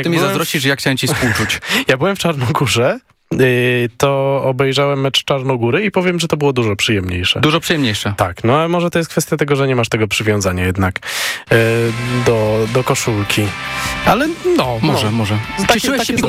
Ty mi zazdrościsz, że ja chciałem ci współczuć. Ja byłem w Czarnogórze, to obejrzałem mecz Czarnogóry i powiem, że to było dużo przyjemniejsze. Dużo przyjemniejsze. Tak, no ale może to jest kwestia tego, że nie masz tego przywiązania jednak do koszulki. Ale no. Może. Takie Cieszyłeś się